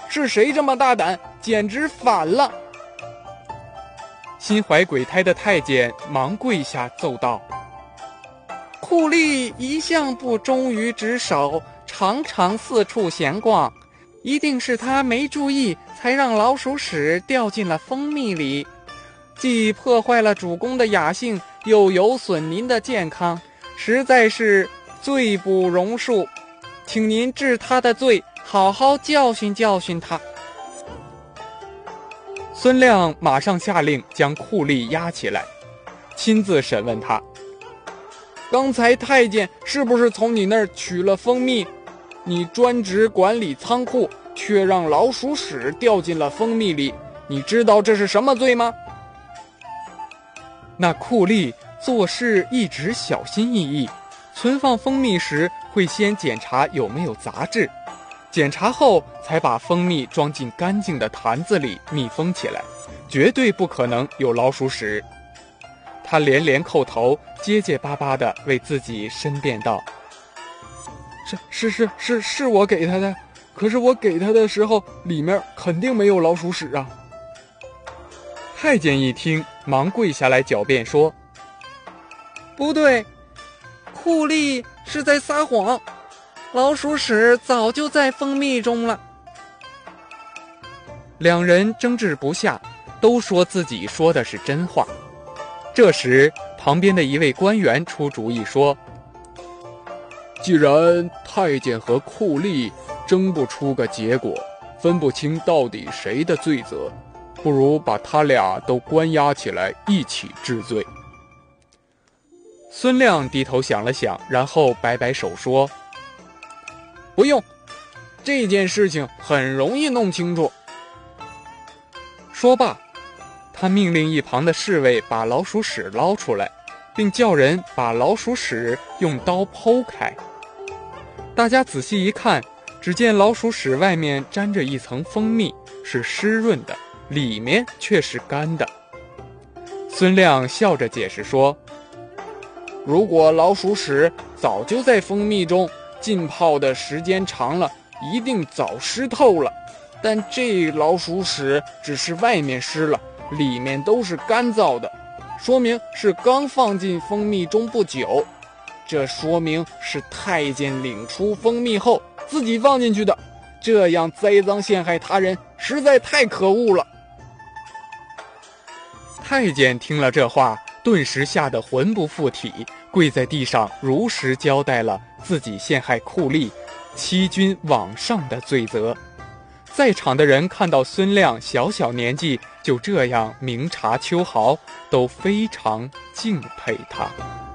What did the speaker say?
是谁这么大胆，简直反了！ 心怀鬼胎的太监忙跪下奏道： 酷吏一向不忠于职守，常常四处闲逛，一定是他没注意，才让老鼠屎掉进了蜂蜜里，既破坏了主公的雅兴，又有损您的健康，实在是罪不容恕，请您治他的罪，好好教训教训他。 孙亮马上下令将酷吏押起来，亲自审问他： 刚才太监是不是从你那儿取了蜂蜜？你专职管理仓库，却让老鼠屎掉进了蜂蜜里，你知道这是什么罪吗？ 那酷吏做事一直小心翼翼，存放蜂蜜时会先检查有没有杂质，检查后才把蜂蜜装进干净的坛子里密封起来，绝对不可能有老鼠屎。他连连叩头，结结巴巴地为自己申辩道： 是我给他的，可是我给他的时候，里面肯定没有老鼠屎啊。 太监一听，忙跪下来狡辩说： 不对，酷吏是在撒谎，老鼠屎早就在蜂蜜中了。 两人争执不下，都说自己说的是真话。这时旁边的一位官员出主意说： 既然太监和酷吏争不出个结果，分不清到底谁的罪责，不如把他俩都关押起来，一起治罪。 孙亮低头想了想，然后摆摆手说： 不用，这件事情很容易弄清楚。 说罢，他命令一旁的侍卫把老鼠屎捞出来，并叫人把老鼠屎用刀剖开。大家仔细一看，只见老鼠屎外面沾着一层蜂蜜，是湿润的，里面却是干的。孙亮笑着解释说： 如果老鼠屎早就在蜂蜜中浸泡的时间长了，一定早湿透了，但这老鼠屎只是外面湿了，里面都是干燥的，说明是刚放进蜂蜜中不久，这说明是太监领出蜂蜜后自己放进去的，这样栽赃陷害他人，实在太可恶了。 太监听了这话，顿时吓得魂不附体，跪在地上如实交代了自己陷害酷吏、欺君罔上的罪责。在场的人看到孙亮小小年纪就这样明察秋毫，都非常敬佩他。